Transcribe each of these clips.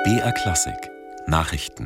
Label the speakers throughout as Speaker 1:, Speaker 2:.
Speaker 1: BR Klassik Nachrichten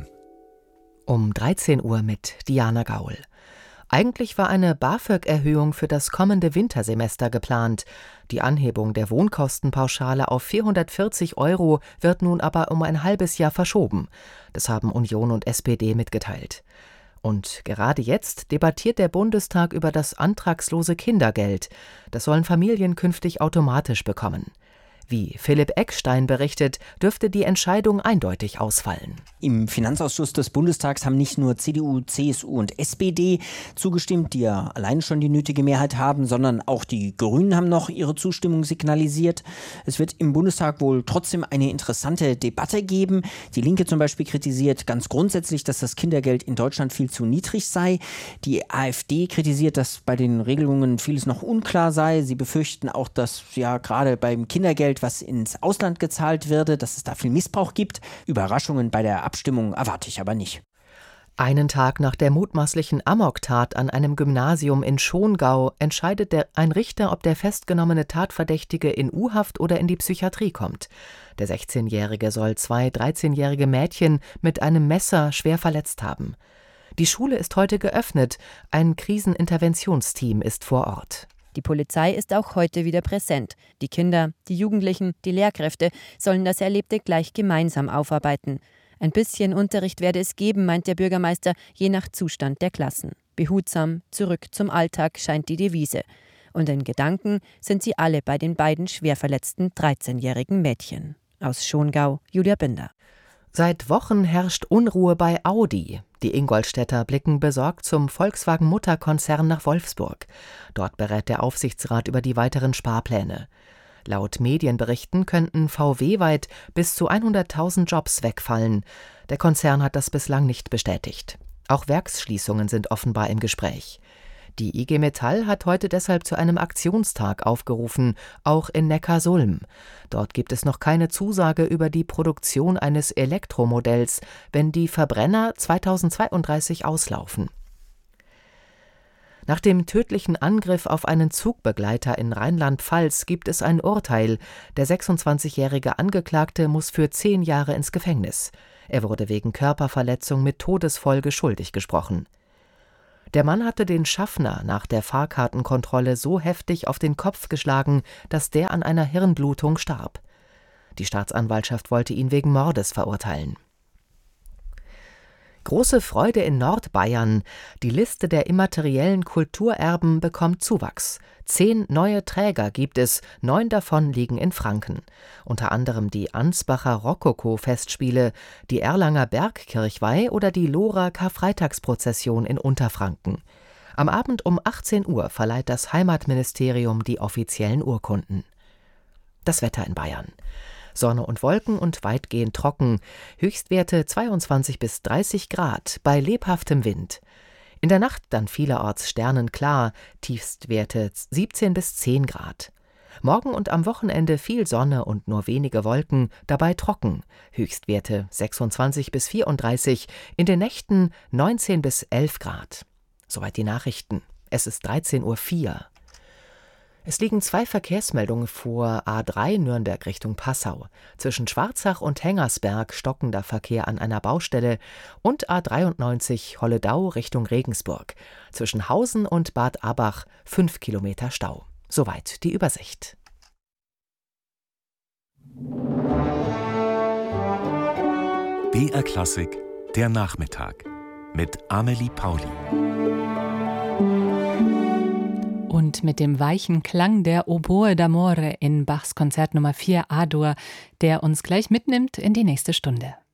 Speaker 2: Um 13 Uhr mit Diana Gaul. Eigentlich war eine BAföG-Erhöhung für das kommende Wintersemester geplant. Die Anhebung der Wohnkostenpauschale auf 440 € wird nun aber um ein halbes Jahr verschoben. Das haben Union und SPD mitgeteilt. Und gerade jetzt debattiert der Bundestag über das antragslose Kindergeld. Das sollen Familien künftig automatisch bekommen. Wie Philipp Eckstein berichtet, dürfte die Entscheidung eindeutig ausfallen.
Speaker 3: Im Finanzausschuss des Bundestags haben nicht nur CDU, CSU und SPD zugestimmt, die ja allein schon die nötige Mehrheit haben, sondern auch die Grünen haben noch ihre Zustimmung signalisiert. Es wird im Bundestag wohl trotzdem eine interessante Debatte geben. Die Linke zum Beispiel kritisiert ganz grundsätzlich, dass das Kindergeld in Deutschland viel zu niedrig sei. Die AfD kritisiert, dass bei den Regelungen vieles noch unklar sei. Sie befürchten auch, dass ja gerade beim Kindergeld, was ins Ausland gezahlt werde, dass es da viel Missbrauch gibt. Überraschungen bei der Abstimmung erwarte ich aber nicht.
Speaker 2: Einen Tag nach der mutmaßlichen Amoktat an einem Gymnasium in Schongau entscheidet ein Richter, ob der festgenommene Tatverdächtige in U-Haft oder in die Psychiatrie kommt. Der 16-Jährige soll 2 13-jährige Mädchen mit einem Messer schwer verletzt haben. Die Schule ist heute geöffnet. Ein Kriseninterventionsteam ist vor Ort.
Speaker 4: Die Polizei ist auch heute wieder präsent. Die Kinder, die Jugendlichen, die Lehrkräfte sollen das Erlebte gleich gemeinsam aufarbeiten. Ein bisschen Unterricht werde es geben, meint der Bürgermeister, je nach Zustand der Klassen. Behutsam, zurück zum Alltag scheint die Devise. Und in Gedanken sind sie alle bei den beiden schwer verletzten 13-jährigen Mädchen. Aus Schongau, Julia Binder.
Speaker 2: Seit Wochen herrscht Unruhe bei Audi. Die Ingolstädter blicken besorgt zum Volkswagen-Mutterkonzern nach Wolfsburg. Dort berät der Aufsichtsrat über die weiteren Sparpläne. Laut Medienberichten könnten VW-weit bis zu 100.000 Jobs wegfallen. Der Konzern hat das bislang nicht bestätigt. Auch Werksschließungen sind offenbar im Gespräch. Die IG Metall hat heute deshalb zu einem Aktionstag aufgerufen, auch in Neckarsulm. Dort gibt es noch keine Zusage über die Produktion eines Elektromodells, wenn die Verbrenner 2032 auslaufen. Nach dem tödlichen Angriff auf einen Zugbegleiter in Rheinland-Pfalz gibt es ein Urteil. Der 26-jährige Angeklagte muss für 10 Jahre ins Gefängnis. Er wurde wegen Körperverletzung mit Todesfolge schuldig gesprochen. Der Mann hatte den Schaffner nach der Fahrkartenkontrolle so heftig auf den Kopf geschlagen, dass der an einer Hirnblutung starb. Die Staatsanwaltschaft wollte ihn wegen Mordes verurteilen. Große Freude in Nordbayern. Die Liste der immateriellen Kulturerben bekommt Zuwachs. 10 neue Träger gibt es, 9 davon liegen in Franken. Unter anderem die Ansbacher Rokoko-Festspiele, die Erlanger Bergkirchweih oder die Lohrer Karfreitagsprozession in Unterfranken. Am Abend um 18 Uhr verleiht das Heimatministerium die offiziellen Urkunden. Das Wetter in Bayern. Sonne und Wolken und weitgehend trocken. Höchstwerte 22 bis 30 Grad bei lebhaftem Wind. In der Nacht dann vielerorts sternenklar, Tiefstwerte 17 bis 10 Grad. Morgen und am Wochenende viel Sonne und nur wenige Wolken, dabei trocken. Höchstwerte 26 bis 34, in den Nächten 19 bis 11 Grad. Soweit die Nachrichten. Es ist 13:04 Uhr. Es liegen 2 Verkehrsmeldungen vor. A3 Nürnberg Richtung Passau. Zwischen Schwarzach und Hengersberg stockender Verkehr an einer Baustelle und A93 Holledau Richtung Regensburg. Zwischen Hausen und Bad Abach 5 Kilometer Stau. Soweit die Übersicht.
Speaker 1: BR Klassik der Nachmittag mit Amelie Pauli.
Speaker 5: Und mit dem weichen Klang der Oboe d'Amore in Bachs Konzert Nummer 4 A-Dur, der uns gleich mitnimmt in die nächste Stunde.